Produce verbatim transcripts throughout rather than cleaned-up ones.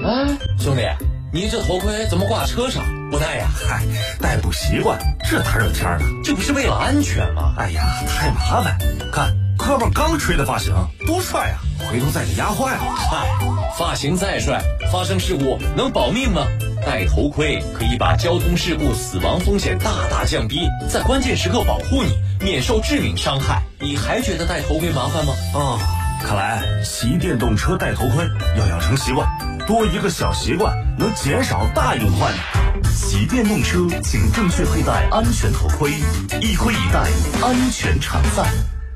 哎，兄弟，你这头盔怎么挂车上不戴呀？ 嗨，戴不习惯，这大热天的， 这不是为了安全吗？ 哎呀，太麻烦。看哥们刚吹的发型，多帅啊！回头再给压坏了。 嗨，发型再帅，发生事故能保命吗？戴头盔可以把交通事故死亡风险大大降低，在关键时刻保护你，免受致命伤害。你还觉得戴头盔麻烦吗？ 哦，看来骑电动车戴头盔要养成习惯，多一个小习惯能减少大隐患。 骑电动车请正确佩戴安全头盔，一盔一戴，安全常在。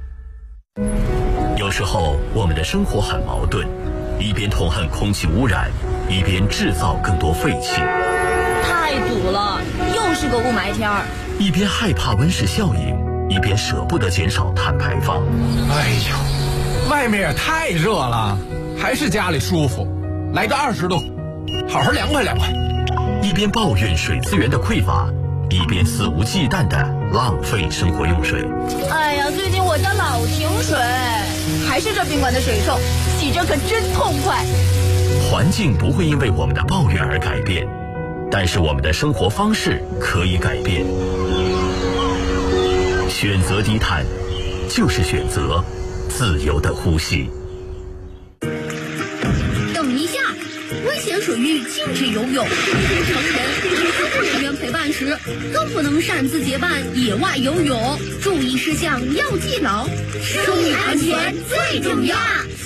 有时候我们的生活很矛盾，一边痛恨空气污染，一边制造更多废气。 太堵了，又是个雾霾天儿。 一边害怕温室效应，一边舍不得减少碳排放。 哎呦，外面也太热了，还是家里舒服。来个二十度，好好凉快凉快。 一边抱怨水资源的匮乏，一边肆无忌惮地浪费生活用水。 哎呀，最近我家老停水，还是这宾馆的水臭，洗着可真痛快。 环境不会因为我们的抱怨而改变，但是我们的生活方式可以改变。选择低碳，就是选择自由的呼吸。 等一下，危险水域禁止游泳，成人与医护人员陪伴时，更不能擅自结伴野外游泳。注意事项要记牢，生命安全最重要。